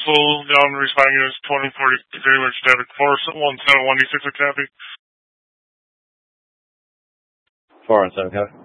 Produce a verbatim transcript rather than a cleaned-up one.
Russell, down responding units twenty forty-three, which traffic four one seven one D six with copy. Four one seven copy.